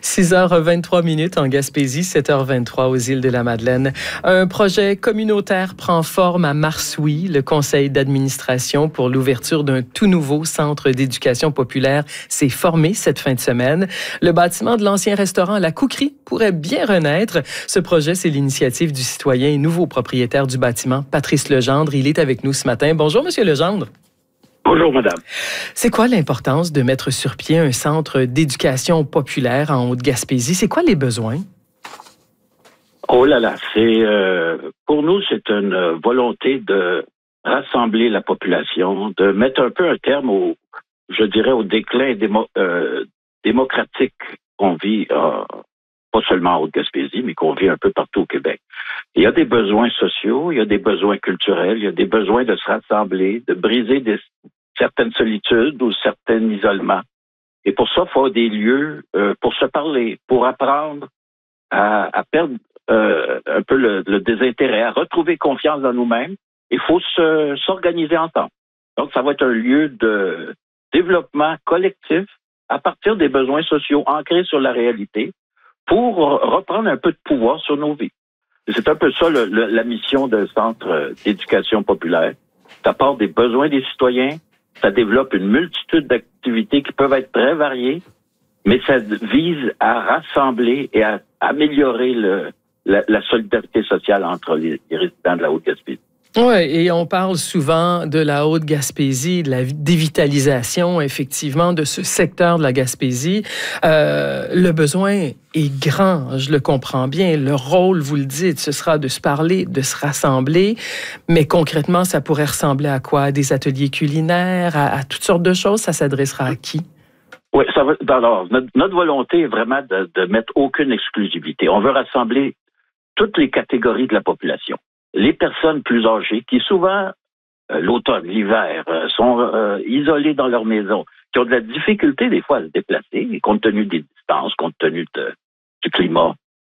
6h23 en Gaspésie, 7h23 aux îles de la Madeleine. Un projet communautaire prend forme à Marsoui. Le conseil d'administration pour l'ouverture d'un tout nouveau centre d'éducation populaire s'est formé cette fin de semaine. Le bâtiment de l'ancien restaurant La Couquerie pourrait bien renaître. Ce projet, c'est l'initiative du citoyen et nouveau propriétaire du bâtiment, Patrice Legendre. Il est avec nous ce matin. Bonjour, Monsieur Legendre. Bonjour, madame. C'est quoi l'importance de mettre sur pied un centre d'éducation populaire en Haute-Gaspésie? C'est quoi les besoins? Oh là là, pour nous, c'est une volonté de rassembler la population, de mettre un peu un terme au déclin démocratique qu'on vit, pas seulement en Haute-Gaspésie, mais qu'on vit un peu partout au Québec. Il y a des besoins sociaux, il y a des besoins culturels, il y a des besoins de se rassembler, de briser certaines solitudes ou certains isolements. Et pour ça, il faut des lieux pour se parler, pour apprendre à perdre un peu le désintérêt, à retrouver confiance dans nous-mêmes. Il faut s'organiser ensemble. Donc, ça va être un lieu de développement collectif à partir des besoins sociaux ancrés sur la réalité pour reprendre un peu de pouvoir sur nos vies. C'est un peu ça la mission d'un centre d'éducation populaire. Ça part des besoins des citoyens, ça développe une multitude d'activités qui peuvent être très variées, mais ça vise à rassembler et à améliorer la solidarité sociale entre les résidents de la Haute-Gaspésie. Oui, et on parle souvent de la Haute-Gaspésie, de la dévitalisation, effectivement, de ce secteur de la Gaspésie. Le besoin est grand, je le comprends bien. Le rôle, vous le dites, ce sera de se parler, de se rassembler. Mais concrètement, ça pourrait ressembler à quoi? À des ateliers culinaires, à toutes sortes de choses? Ça s'adressera à qui? Oui, alors, notre volonté est vraiment de mettre aucune exclusivité. On veut rassembler toutes les catégories de la population. Les personnes plus âgées qui souvent, l'automne, l'hiver, sont isolées dans leur maison, qui ont de la difficulté des fois à se déplacer, compte tenu des distances, compte tenu du climat.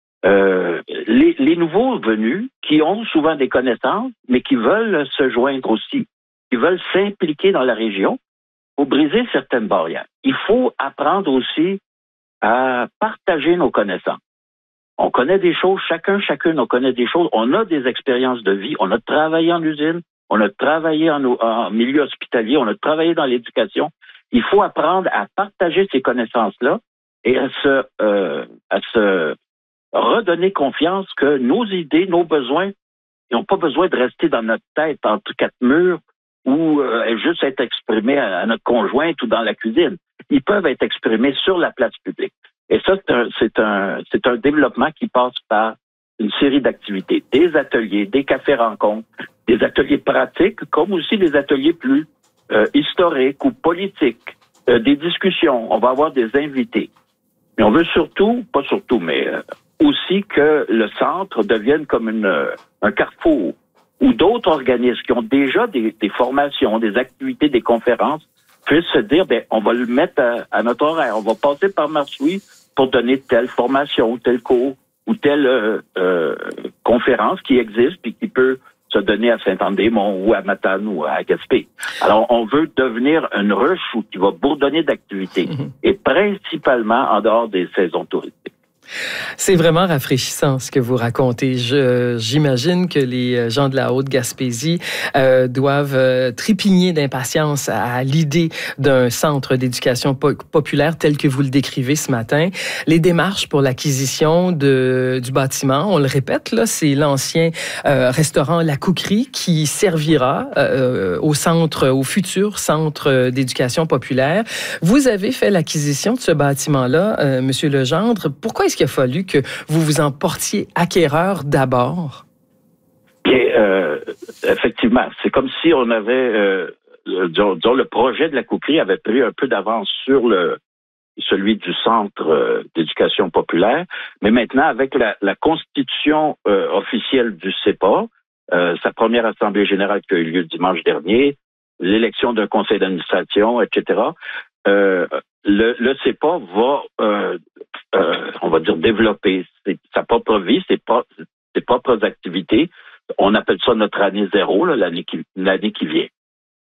Les nouveaux venus qui ont souvent des connaissances, mais qui veulent se joindre aussi, qui veulent s'impliquer dans la région pour briser certaines barrières. Il faut apprendre aussi à partager nos connaissances. On connaît des choses, chacune, on connaît des choses. On a des expériences de vie. On a travaillé en usine, on a travaillé en milieu hospitalier, on a travaillé dans l'éducation. Il faut apprendre à partager ces connaissances-là et à se redonner confiance que nos idées, nos besoins, ils n'ont pas besoin de rester dans notre tête entre quatre murs ou juste être exprimés à notre conjointe ou dans la cuisine. Ils peuvent être exprimés sur la place publique. Et ça, c'est un développement qui passe par une série d'activités, des ateliers, des cafés-rencontres, des ateliers pratiques, comme aussi des ateliers plus historiques ou politiques, des discussions. On va avoir des invités. Mais on veut aussi que le centre devienne comme un carrefour où d'autres organismes qui ont déjà des formations, des activités, des conférences, puissent se dire, on va le mettre à notre horaire. On va passer par Marsoui pour donner telle formation, tel cours ou telle conférence qui existe et qui peut se donner à Saint-Anne-des-Monts ou à Matane ou à Gaspé. Alors, on veut devenir une ruche qui va bourdonner d'activités et principalement en dehors des saisons touristiques. C'est vraiment rafraîchissant ce que vous racontez. J'imagine que les gens de la Haute-Gaspésie doivent trépigner d'impatience à l'idée d'un centre d'éducation populaire tel que vous le décrivez ce matin. Les démarches pour l'acquisition du bâtiment, on le répète, là, c'est l'ancien restaurant La Couquerie qui servira au futur centre d'éducation populaire. Vous avez fait l'acquisition de ce bâtiment-là, Monsieur Legendre. Pourquoi est-ce qu'il a fallu que vous vous en portiez acquéreur d'abord? Bien, effectivement, c'est comme si on avait, disons, le projet de La Couquerie avait pris un peu d'avance sur celui du Centre d'éducation populaire, mais maintenant, avec la constitution officielle du CEPA, sa première assemblée générale qui a eu lieu dimanche dernier, l'élection d'un conseil d'administration, etc., le CEPA va, on va dire, développer sa propre vie, ses propres activités. On appelle ça notre année zéro, là, l'année qui vient.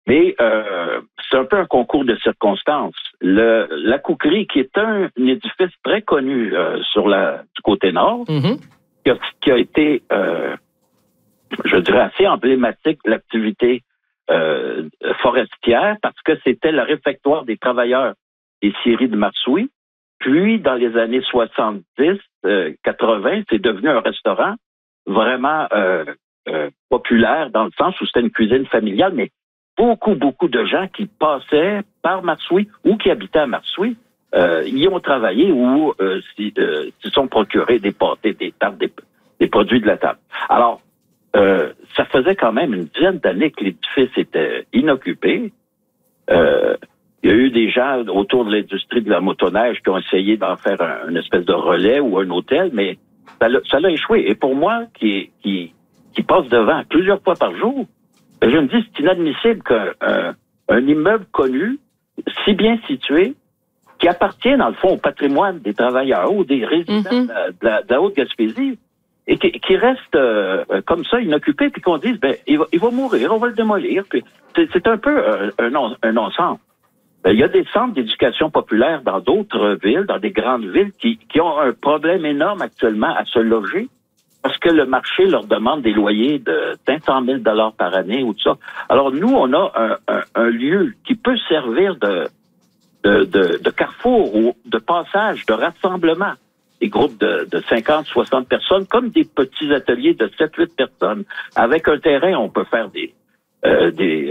Mais c'est un peu un concours de circonstances. La Couquerie, qui est un édifice très connu du côté nord, qui a été, je dirais, assez emblématique de l'activité forestière, parce que c'était le réfectoire des travailleurs des scieries de Marsoui. Puis, dans les années 70, 80, c'est devenu un restaurant vraiment populaire, dans le sens où c'était une cuisine familiale, mais beaucoup de gens qui passaient par Marsoui ou qui habitaient à Marsoui y ont travaillé ou s'y sont procurés des pâtés, des tartes, des produits de la table. Alors, ça faisait quand même une dizaine d'années que l'édifice était inoccupé. Il y a eu des gens autour de l'industrie de la motoneige qui ont essayé d'en faire une espèce de relais ou un hôtel, mais ça l'a échoué. Et pour moi, qui passe devant plusieurs fois par jour, je me dis, c'est inadmissible qu'un immeuble connu, si bien situé, qui appartient, dans le fond, au patrimoine des travailleurs ou des résidents de la Haute-Gaspésie, et qui reste comme ça, inoccupé, puis qu'on dise, il va mourir, on va le démolir. Puis c'est un peu un non-sens. Il y a des centres d'éducation populaire dans d'autres villes, dans des grandes villes, qui ont un problème énorme actuellement à se loger, parce que le marché leur demande des loyers de 500 000 $ par année ou tout ça. Alors nous, on a un lieu qui peut servir de carrefour ou de passage, de rassemblement. Des groupes de 50, 60 personnes, comme des petits ateliers de 7, 8 personnes. Avec un terrain, on peut faire des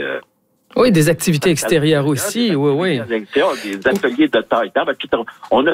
oui, des activités extérieures aussi, oui. Des ateliers de taille. On a